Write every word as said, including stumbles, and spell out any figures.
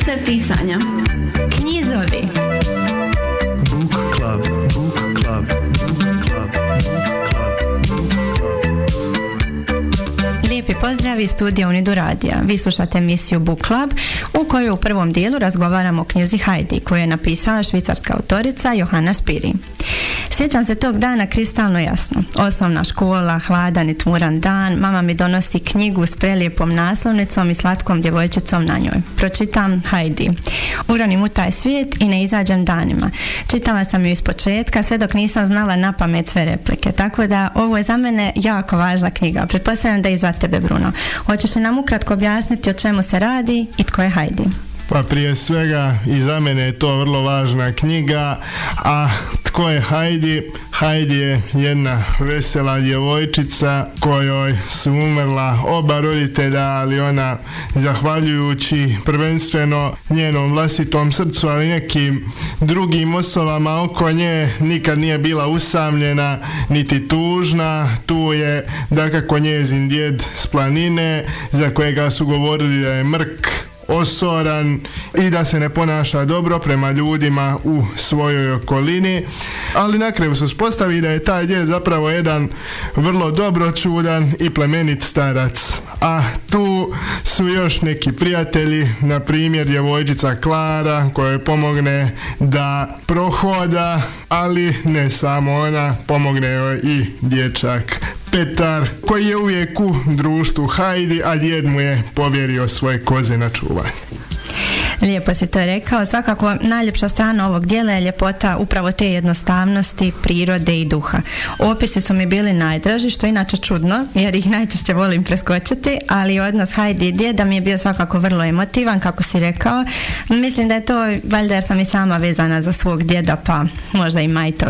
Šanse pisanja. Knjizovi. Book Club, Book Club, Book Club, Book Club, Book Club. Lijepi pozdrav iz studija Unidu radija. Vi slušate emisiju Book Club u kojoj u prvom dijelu razgovaramo o knjizi Heidi koju je napisala švicarska autorica Johanna Spyri. Sjećam se tog dana kristalno jasno. Osnovna škola, hladan i tmuran dan, mama mi donosi knjigu s prelijepom naslovnicom i slatkom djevojčicom na njoj. Pročitam Heidi. Uronim u taj svijet i ne izađem danima. Čitala sam ju iz početka sve dok nisam znala na pamet sve replike. Tako da ovo je za mene jako važna knjiga. Pretpostavljam da i za tebe, Bruno. Hoćeš li nam ukratko objasniti o čemu se radi i tko je Heidi? Pa prije svega i za mene je to vrlo važna knjiga, a tko je Heidi? Heidi je jedna vesela djevojčica kojoj su umrla oba roditelja, ali ona zahvaljujući prvenstveno njenom vlastitom srcu, ali nekim drugim osobama oko nje nikad nije bila usamljena niti tužna. Tu je dakako njezin djed s planine za kojega su govorili da je mrk, osoran i da se ne ponaša dobro prema ljudima u svojoj okolini, ali na kraju se uspostavi da je taj djed zapravo jedan vrlo dobročudan i plemenit starac. A tu su još neki prijatelji, na primjer djevojčica Klara kojoj pomogne da prohoda, ali ne samo ona, pomogne joj i dječak Petar koji je uvijek u društvu Heidi, a djed mu je povjerio svoje koze na čuvanje. Lijepo si to rekao. Svakako najljepša strana ovog dijela je ljepota upravo te jednostavnosti, prirode i duha. Opisi su mi bili najdraži, što je inače čudno, jer ih najčešće volim preskočiti, ali odnos Heidi i djeda mi je bio svakako vrlo emotivan, kako si rekao. Mislim da je to valjda jer sam i sama vezana za svog djeda, pa možda i maj toga.